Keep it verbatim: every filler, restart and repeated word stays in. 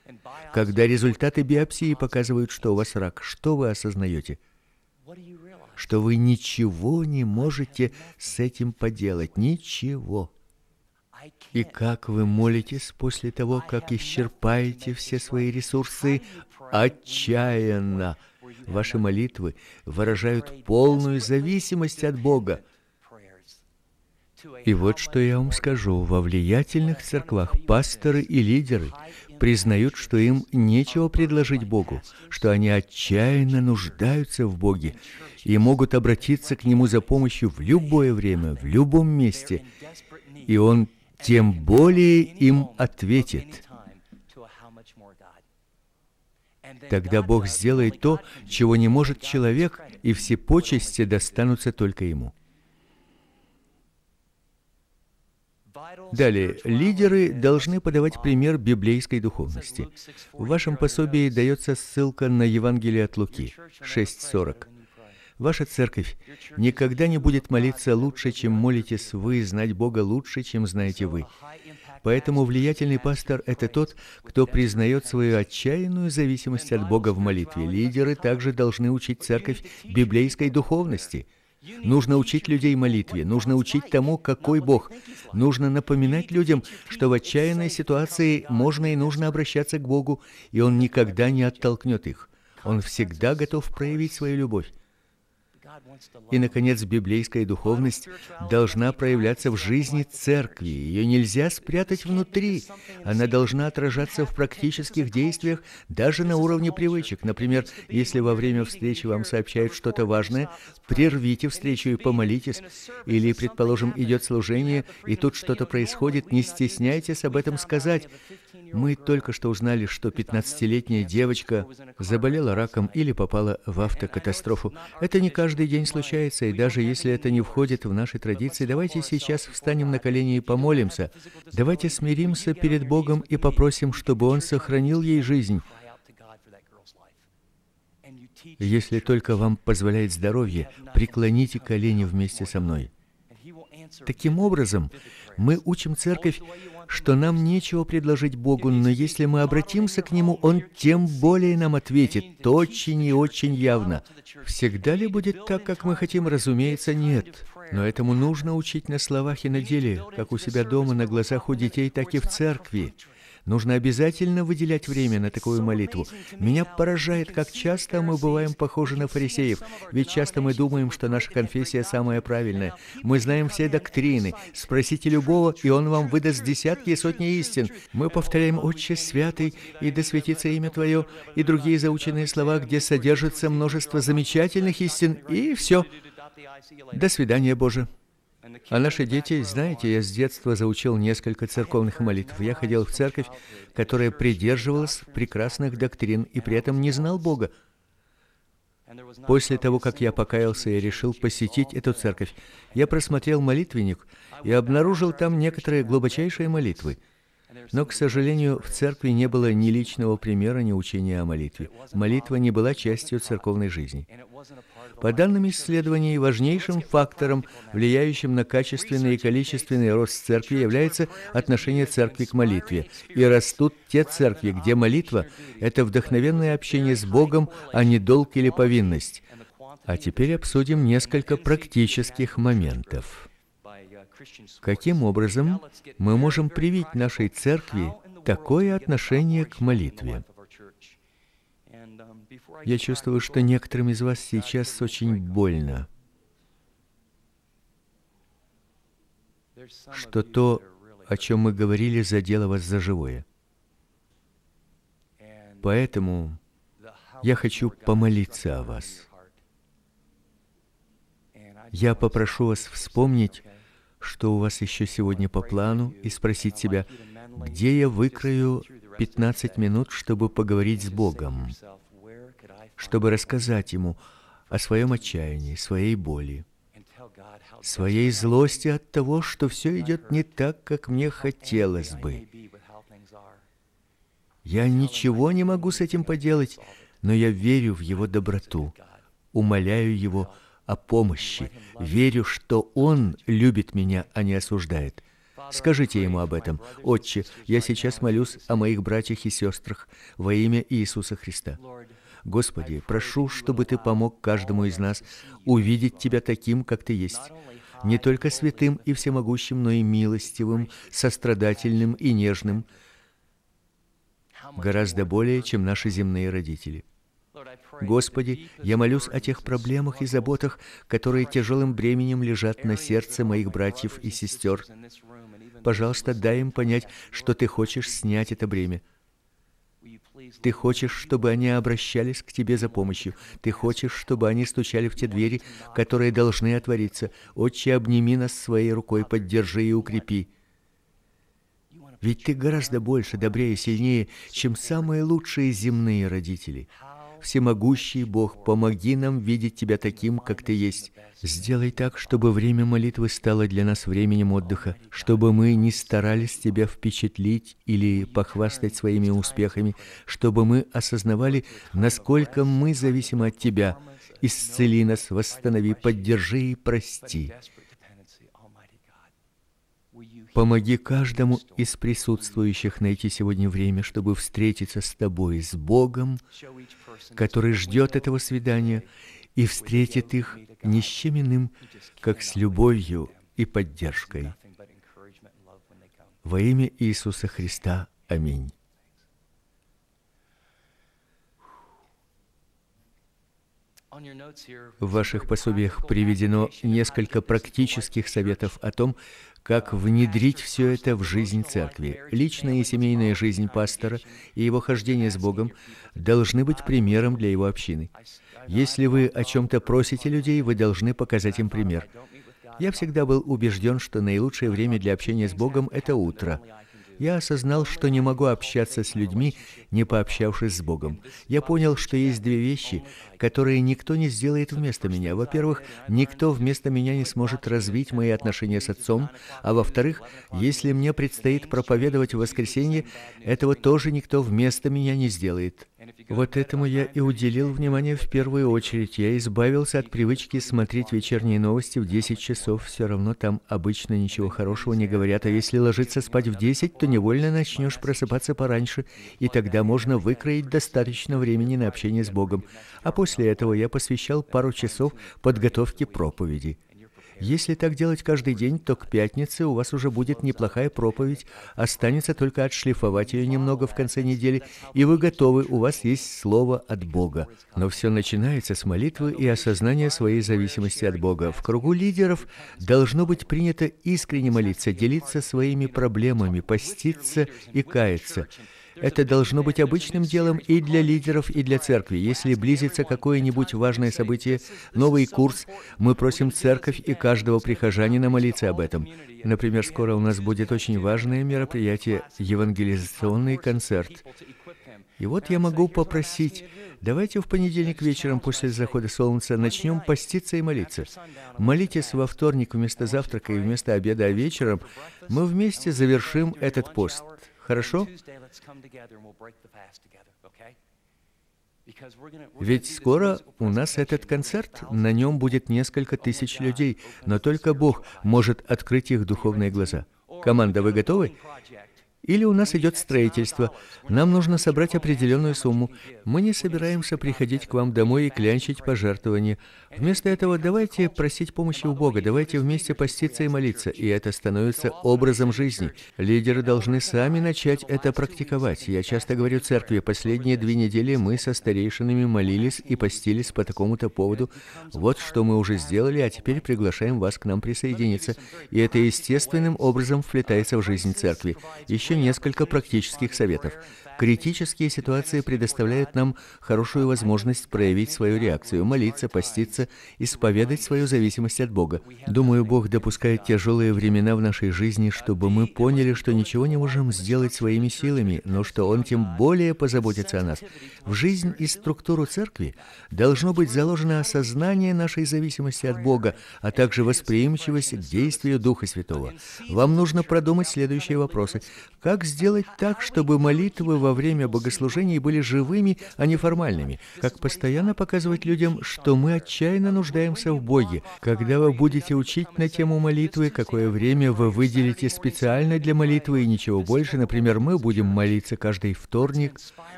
Когда результаты биопсии показывают, что у вас рак, что вы осознаете? Что вы ничего не можете с этим поделать. Ничего. И как вы молитесь после того, как исчерпаете все свои ресурсы? Отчаянно. Ваши молитвы выражают полную зависимость от Бога. И вот что я вам скажу. Во влиятельных церквах пасторы и лидеры признают, что им нечего предложить Богу, что они отчаянно нуждаются в Боге и могут обратиться к Нему за помощью в любое время, в любом месте, и Он тем более им ответит. Тогда Бог сделает то, чего не может человек, и все почести достанутся только Ему. Далее, лидеры должны подавать пример библейской духовности. В вашем пособии дается ссылка на Евангелие от Луки, шесть сорок. Ваша церковь никогда не будет молиться лучше, чем молитесь вы, знать Бога лучше, чем знаете вы. Поэтому влиятельный пастор – это тот, кто признает свою отчаянную зависимость от Бога в молитве. Лидеры также должны учить церковь библейской духовности. Нужно учить людей молитве, нужно учить тому, какой Бог. Нужно напоминать людям, что в отчаянной ситуации можно и нужно обращаться к Богу, и Он никогда не оттолкнет их. Он всегда готов проявить свою любовь. И, наконец, библейская духовность должна проявляться в жизни церкви. Ее нельзя спрятать внутри. Она должна отражаться в практических действиях, даже на уровне привычек. Например, если во время встречи вам сообщают что-то важное, прервите встречу и помолитесь. Или, предположим, идет служение, и тут что-то происходит, не стесняйтесь об этом сказать. Мы только что узнали, что пятнадцатилетняя девочка заболела раком или попала в автокатастрофу. Это не каждый день случается, и даже если это не входит в наши традиции, давайте сейчас встанем на колени и помолимся. Давайте смиримся перед Богом и попросим, чтобы Он сохранил ей жизнь. Если только вам позволяет здоровье, преклоните колени вместе со мной. Таким образом, мы учим церковь, что нам нечего предложить Богу, но если мы обратимся к Нему, Он тем более нам ответит, очень и очень явно. Всегда ли будет так, как мы хотим? Разумеется, нет. Но этому нужно учить на словах и на деле, как у себя дома, на глазах у детей, так и в церкви. Нужно обязательно выделять время на такую молитву. Меня поражает, как часто мы бываем похожи на фарисеев, ведь часто мы думаем, что наша конфессия самая правильная. Мы знаем все доктрины. Спросите любого, и он вам выдаст десятки и сотни истин. Мы повторяем «Отче святый» и «Да светится имя Твое» и другие заученные слова, где содержится множество замечательных истин, и все. До свидания, Боже. А наши дети, знаете, я с детства заучил несколько церковных молитв. Я ходил в церковь, которая придерживалась прекрасных доктрин и при этом не знал Бога. После того, как я покаялся и решил посетить эту церковь, я просмотрел молитвенник и обнаружил там некоторые глубочайшие молитвы. Но, к сожалению, в церкви не было ни личного примера, ни учения о молитве. Молитва не была частью церковной жизни. По данным исследований, важнейшим фактором, влияющим на качественный и количественный рост церкви, является отношение церкви к молитве. И растут те церкви, где молитва – это вдохновенное общение с Богом, а не долг или повинность. А теперь обсудим несколько практических моментов. Каким образом мы можем привить нашей церкви такое отношение к молитве? Я чувствую, что некоторым из вас сейчас очень больно, что то, о чем мы говорили, задело вас за живое. Поэтому я хочу помолиться о вас. Я попрошу вас вспомнить, что у вас еще сегодня по плану, и спросить себя, где я выкрою пятнадцать минут, чтобы поговорить с Богом, чтобы рассказать Ему о своем отчаянии, своей боли, своей злости от того, что все идет не так, как мне хотелось бы. Я ничего не могу с этим поделать, но я верю в Его доброту, умоляю Его о помощи, верю, что Он любит меня, а не осуждает. Скажите ему об этом. Отче, я сейчас молюсь о моих братьях и сестрах во имя Иисуса Христа. Господи, прошу, чтобы Ты помог каждому из нас увидеть Тебя таким, как Ты есть. Не только святым и всемогущим, но и милостивым, сострадательным и нежным, гораздо более, чем наши земные родители. Господи, я молюсь о тех проблемах и заботах, которые тяжелым бременем лежат на сердце моих братьев и сестер. Пожалуйста, дай им понять, что Ты хочешь снять это бремя. Ты хочешь, чтобы они обращались к Тебе за помощью. Ты хочешь, чтобы они стучали в те двери, которые должны отвориться. Отче, обними нас своей рукой, поддержи и укрепи. Ведь Ты гораздо больше, добрее, сильнее, чем самые лучшие земные родители. Всемогущий Бог, помоги нам видеть Тебя таким, как Ты есть. Сделай так, чтобы время молитвы стало для нас временем отдыха, чтобы мы не старались Тебя впечатлить или похвастать своими успехами, чтобы мы осознавали, насколько мы зависимы от Тебя. Исцели нас, восстанови, поддержи и прости. Помоги каждому из присутствующих найти сегодня время, чтобы встретиться с Тобой, с Богом, который ждет этого свидания, и встретит их не с чем иным, как с любовью и поддержкой. Во имя Иисуса Христа. Аминь. В ваших пособиях приведено несколько практических советов о том, как внедрить все это в жизнь церкви. Личная и семейная жизнь пастора и его хождение с Богом должны быть примером для его общины. Если вы о чем-то просите людей, вы должны показать им пример. Я всегда был убежден, что наилучшее время для общения с Богом – это утро. Я осознал, что не могу общаться с людьми, не пообщавшись с Богом. Я понял, что есть две вещи, которые никто не сделает вместо меня. Во-первых, никто вместо меня не сможет развить мои отношения с Отцом, а во-вторых, если мне предстоит проповедовать в воскресенье, этого тоже никто вместо меня не сделает. Вот этому я и уделил внимание в первую очередь. Я избавился от привычки смотреть вечерние новости в десять часов. Все равно там обычно ничего хорошего не говорят. А если ложиться спать в десять, то невольно начнешь просыпаться пораньше, и тогда можно выкроить достаточно времени на общение с Богом. А после этого я посвящал пару часов подготовке проповеди. Если так делать каждый день, то к пятнице у вас уже будет неплохая проповедь, останется только отшлифовать ее немного в конце недели, и вы готовы, у вас есть слово от Бога. Но все начинается с молитвы и осознания своей зависимости от Бога. В кругу лидеров должно быть принято искренне молиться, делиться своими проблемами, поститься и каяться. Это должно быть обычным делом и для лидеров, и для церкви. Если близится какое-нибудь важное событие, новый курс, мы просим церковь и каждого прихожанина молиться об этом. Например, скоро у нас будет очень важное мероприятие – евангелизационный концерт. И вот я могу попросить, давайте в понедельник вечером после захода солнца начнем поститься и молиться. Молитесь во вторник вместо завтрака и вместо обеда, а вечером мы вместе завершим этот пост. Хорошо? Ведь скоро у нас этот концерт, на нем будет несколько тысяч людей, но только Бог может открыть их духовные глаза. Команда, вы готовы? Или у нас идет строительство. Нам нужно собрать определенную сумму. Мы не собираемся приходить к вам домой и клянчить пожертвования. Вместо этого давайте просить помощи у Бога, давайте вместе поститься и молиться, и это становится образом жизни. Лидеры должны сами начать это практиковать. Я часто говорю церкви, последние две недели мы со старейшинами молились и постились по такому-то поводу. Вот что мы уже сделали, а теперь приглашаем вас к нам присоединиться. И это естественным образом вплетается в жизнь церкви. Еще несколько практических советов. Критические ситуации предоставляют нам хорошую возможность проявить свою реакцию, молиться, поститься, исповедать свою зависимость от Бога. Думаю, Бог допускает тяжелые времена в нашей жизни, чтобы мы поняли, что ничего не можем сделать своими силами, но что Он тем более позаботится о нас. В жизнь и структуру церкви должно быть заложено осознание нашей зависимости от Бога, а также восприимчивость к действию Духа Святого. Вам нужно продумать следующие вопросы. Как сделать так, чтобы молитвы во во время богослужений были живыми, а не формальными, как постоянно показывать людям, что мы отчаянно нуждаемся в Боге. Когда вы будете учить на тему молитвы, какое время вы выделите специально для молитвы и ничего больше, например, мы будем молиться каждый вторник,